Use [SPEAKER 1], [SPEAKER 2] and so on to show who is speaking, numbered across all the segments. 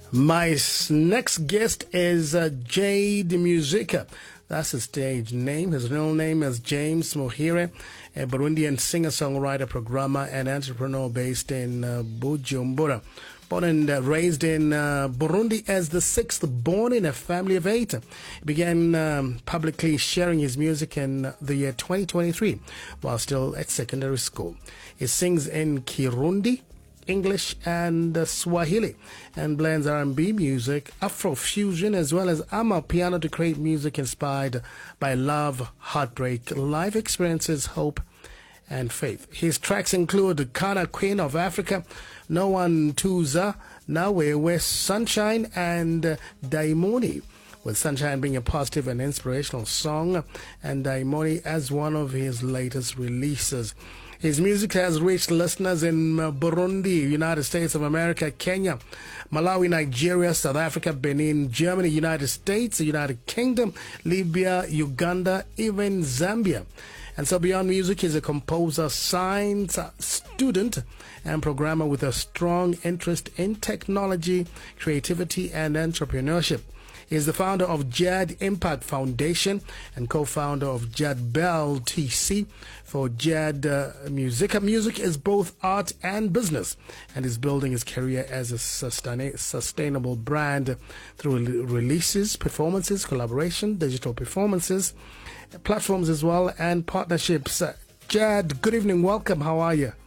[SPEAKER 1] Next guest is Jade Musica. That's his stage name. His real name is James Muhire, a Burundian singer-songwriter, programmer, and entrepreneur based in Bujumbura. Born and raised in Burundi as the sixth born in a family of eight. He began publicly sharing his music in the year 2023 while still at secondary school. He sings in Kirundi, English and Swahili, and blends R&B music, Afrofusion, as well as Amapiano to create music inspired by love, heartbreak, life experiences, hope, and faith. His tracks include Kana, Queen of Africa, No One Tuza, Nawe, Sunshine, and Daimoni, with Sunshine being a positive and inspirational song, and Daimoni as one of his latest releases. His music has reached listeners in Burundi, United States of America, Kenya, Malawi, Nigeria, South Africa, Benin, Germany, United States, the United Kingdom, Libya, Uganda, even Zambia. And so beyond music, he's a composer, science student, and programmer with a strong interest in technology, creativity, and entrepreneurship. He is the founder of Jad Impact Foundation and co-founder of Jad Bell TC for Jad Musica. Music is both art and business, and is building his career as a sustainable brand through releases, performances, collaboration, digital performances, platforms as well, and partnerships. Jad, good evening. Welcome. How are you?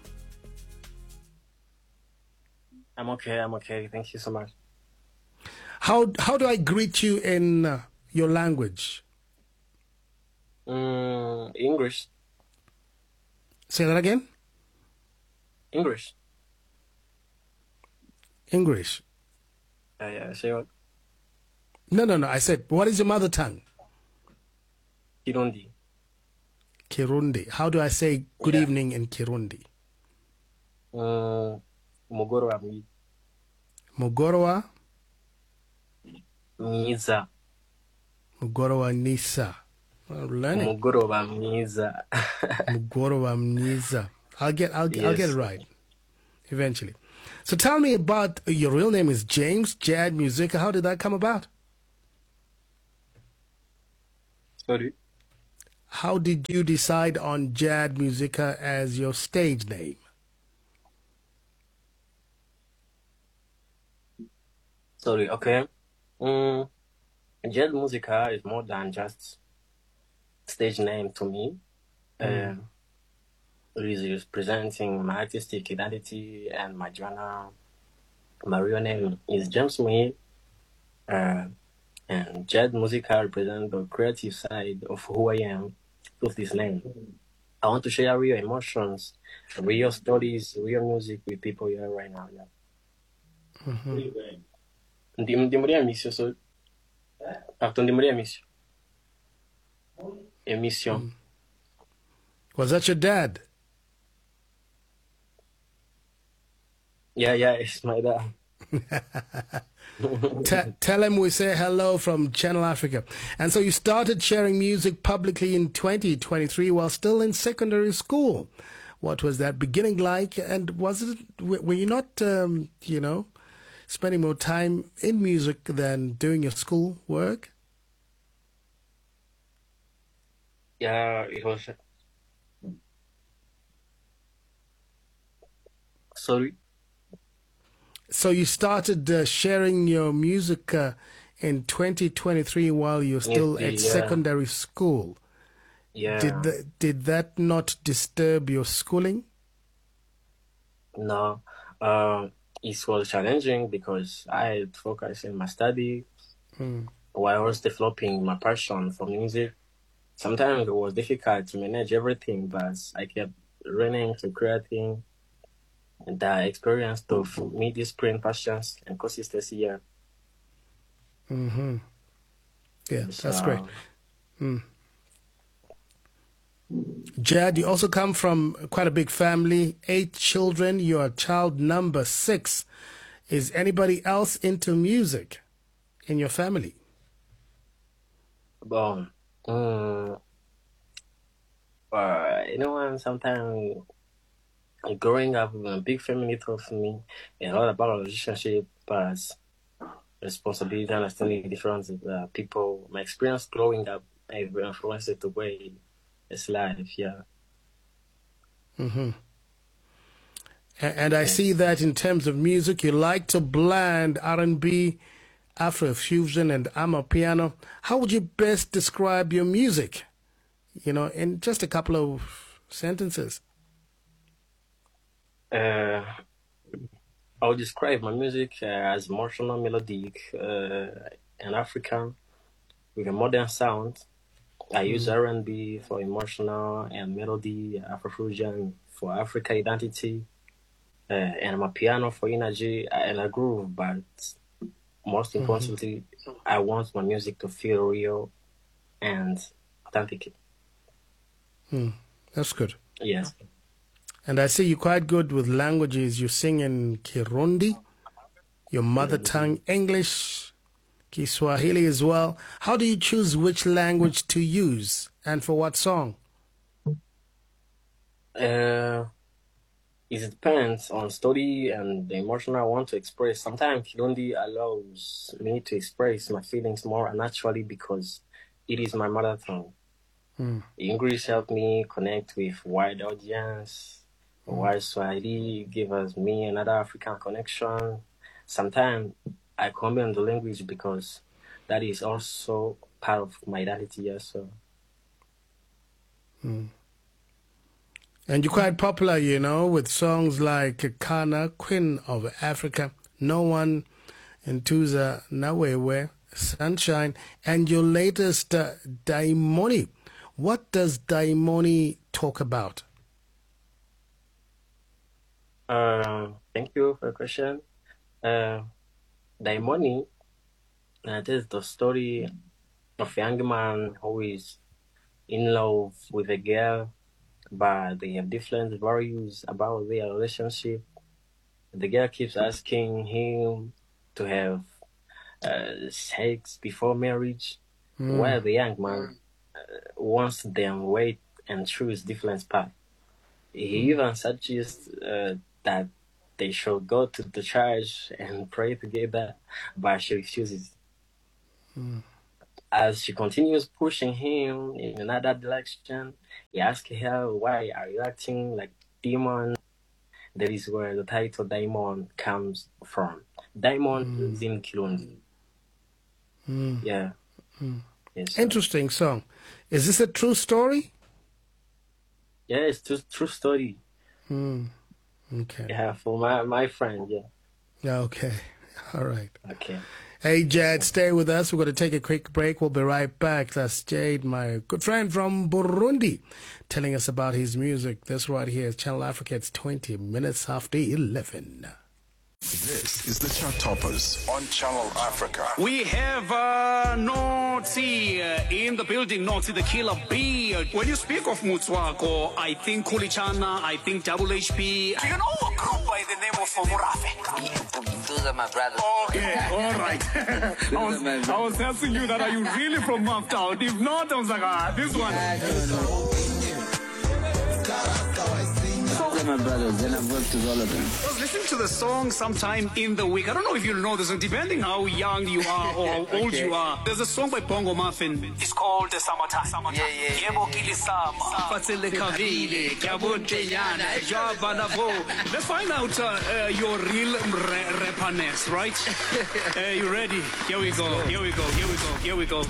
[SPEAKER 2] I'm okay. Thank you so much.
[SPEAKER 1] How do I greet you in your language?
[SPEAKER 2] English.
[SPEAKER 1] Say that again?
[SPEAKER 2] English.
[SPEAKER 1] English.
[SPEAKER 2] Yeah, say what?
[SPEAKER 1] No. I said, what is your mother tongue?
[SPEAKER 2] Kirundi.
[SPEAKER 1] Kirundi. How do I say good evening in Kirundi?
[SPEAKER 2] Mugoroba.
[SPEAKER 1] Mugoroba?
[SPEAKER 2] Mwiza.
[SPEAKER 1] Mugoroba Nisa. Learning.
[SPEAKER 2] Mugoroba Mwiza.
[SPEAKER 1] Mugoroba Mwiza. I'll get it right eventually. So tell me about your real name is James Jad Musica. How did that come about?
[SPEAKER 2] Sorry.
[SPEAKER 1] How did you decide on Jad Musica as your stage name?
[SPEAKER 2] Sorry, okay. Jad Musica is more than just stage name to me. It is presenting my artistic identity and my genre. My real name is James Muhire, and Jad Musica represents the creative side of who I am with this name. I want to share real emotions, real stories, real music with people here right now. Yeah. Ndi muri emission, so after ndi muri emission.
[SPEAKER 1] Was that your dad?
[SPEAKER 2] Yeah, it's my dad.
[SPEAKER 1] Tell him we say hello from Channel Africa. And so you started sharing music publicly in 2023 while still in secondary school. What was that beginning like? And were you not, spending more time in music than doing your school work?
[SPEAKER 2] Yeah, it was. Sorry?
[SPEAKER 1] So you started sharing your music in 2023 while you're still at secondary school.
[SPEAKER 2] Yeah.
[SPEAKER 1] Did that not disturb your schooling?
[SPEAKER 2] No. It was challenging because I had focused in my study while I was developing my passion for music. Sometimes it was difficult to manage everything, but I kept running to creating. And the experience of me discipline, passions, and consistency here.
[SPEAKER 1] Yeah, that's great. Jad, you also come from quite a big family, 8 children. You're child number 6. Is anybody else into music in your family?
[SPEAKER 2] Sometimes growing up in a big family taught me a lot about relationship, but responsibility, understanding different people. My experience growing up have influenced the way it's life. Yeah.
[SPEAKER 1] Mm-hmm. And I see that in terms of music, you like to blend R&B, Afrofusion, and Amapiano. How would you best describe your music? In just a couple of sentences.
[SPEAKER 2] I'll describe my music as emotional, melodic, and African with a modern sound. I use R&B for emotional and melody, Afrofusion for Africa identity, and my piano for energy and a groove. But most importantly, I want my music to feel real and authentic.
[SPEAKER 1] That's good.
[SPEAKER 2] Yes.
[SPEAKER 1] And I see you're quite good with languages. You sing in Kirundi, your mother tongue, English, Kiswahili as well. How do you choose which language to use and for what song?
[SPEAKER 2] It depends on story and the emotion I want to express. Sometimes Kirundi allows me to express my feelings more naturally because it is my mother tongue. English helped me connect with wide audience. While Swahili gives me another African connection. Sometimes I combine the language because that is also part of my identity. Yes, so.
[SPEAKER 1] And you're quite popular, with songs like Kana, Queen of Africa, No One, and Tuza Nawewe, Sunshine, and your latest Daimoni. What does Daimoni talk about?
[SPEAKER 2] Thank you for the question. Daimoni, this is the story of a young man who is in love with a girl, but they have different values about their relationship. The girl keeps asking him to have sex before marriage, while the young man wants them wait and choose different paths. He even suggests that they should go to the church and pray together, but she refuses. As she continues pushing him in another direction, he asks her, "Why are you acting like demon?" That is where the title Daimon comes from. Daimon is in Kirundi. Yeah. Yes,
[SPEAKER 1] interesting song. Is this a true story?
[SPEAKER 2] Yeah, it's true story.
[SPEAKER 1] Okay.
[SPEAKER 2] Yeah, for my friend, yeah.
[SPEAKER 1] Okay. All right.
[SPEAKER 2] Okay.
[SPEAKER 1] Hey, Jade, stay with us. We're going to take a quick break. We'll be right back. That's Jade, my good friend from Burundi, telling us about his music. This right here is Channel Africa. It's 20 minutes after 11.
[SPEAKER 3] This is the Chart Toppers on Channel Africa.
[SPEAKER 4] We have Notsi in the building, Notsi the Killer B. When you speak of Mutswako, I think Kulichana, I think Double HP. Do you know a group by the name of Murafe?
[SPEAKER 5] Those are my brothers.
[SPEAKER 4] Okay, all right. I was asking you that, are you really from Maftown? If not, I was like, this one.
[SPEAKER 5] Those are my brothers, and I've worked with all of them.
[SPEAKER 4] I was listening to the song sometime in the week. I don't know if you know this, and depending how young you are or how old you are, there's a song by Bongo Muffin. It's called The Summertime.
[SPEAKER 5] Yeah.
[SPEAKER 4] Let's find out your real rapperness, right? You ready? Here we go.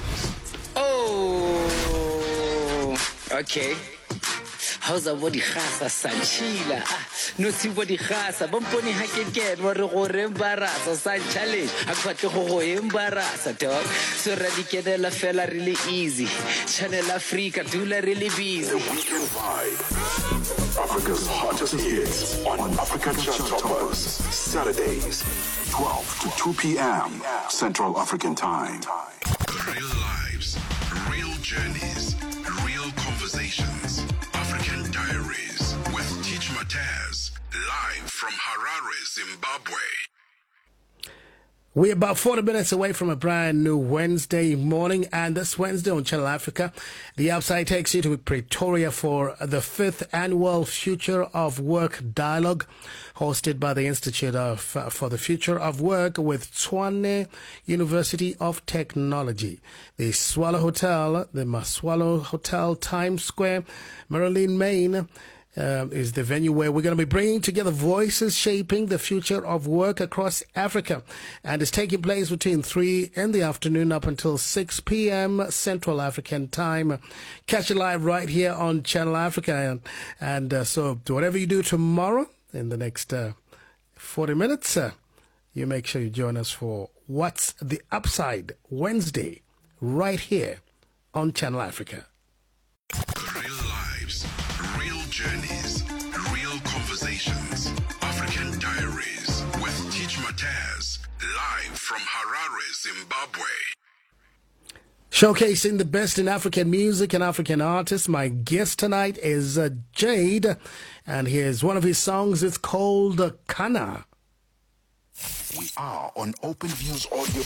[SPEAKER 5] Oh, okay. How's a body khasa sanchila? No see body khasa. Bomponi hakeket wa re go re embarasa san challenge. Akwatle go embarasa dog. So radikedela fela really easy. Channel Africa dula really busy.
[SPEAKER 3] The Weekend Vibe. Africa's hottest hits on Africa Chart Toppers. Saturdays, 12 to 2 p.m. Central African Time.
[SPEAKER 6] Real lives, real journeys, real conversations. African Diaries with Teach Mataz, live from Harare, Zimbabwe.
[SPEAKER 1] We're about 40 minutes away from a brand new Wednesday morning, and this Wednesday on Channel Africa, The Upside takes you to Pretoria for the 5th annual Future of Work Dialogue, hosted by the Institute for the Future of Work with Tshwane University of Technology. The Maswalo Hotel, Times Square, Marilyn, Maine, is the venue where we're going to be bringing together voices shaping the future of work across Africa. And it's taking place between 3 in the afternoon up until 6 p.m. Central African Time. Catch it live right here on Channel Africa. And so whatever you do tomorrow in the next 40 minutes, you make sure you join us for What's the Upside Wednesday right here on Channel Africa.
[SPEAKER 6] Real lives, real journeys, real conversations. African Diaries with Teach Mataz, live from Harare, Zimbabwe.
[SPEAKER 1] Showcasing the best in African music and African artists. My guest tonight is Jade, and here's one of his songs. It's called Kana.
[SPEAKER 3] We are on Open Views Audio